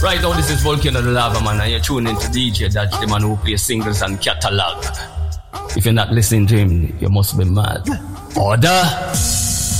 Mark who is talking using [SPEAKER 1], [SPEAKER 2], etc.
[SPEAKER 1] Right now, this is Volcano the Lava Man, and you're tuning into DJ Dodge, the man who plays singles and catalog. If you're not listening to him, you must be mad. Order!